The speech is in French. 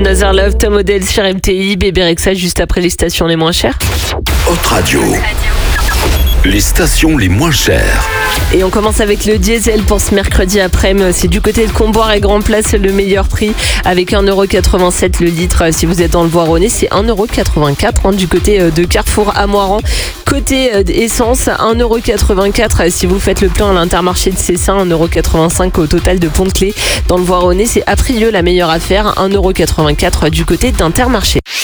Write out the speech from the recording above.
Another Love, Tom Odell sur MTI, Bébé Rexha juste après les stations les moins chères. Hot Radio. Les stations les moins chères. Et on commence avec le diesel pour ce mercredi après-midi. C'est du côté de Comboire et Grand Place le meilleur prix avec 1,87€ le litre. Si vous êtes dans le Voironnais, c'est 1,84€ du côté de Carrefour à Moiran. Côté essence, 1,84€ si vous faites le plein à l'Intermarché de Cessin, 1,85€ au total de Pont-de-Clé. Dans le Voironnais, c'est Aprieux la meilleure affaire, 1,84€ du côté d'Intermarché.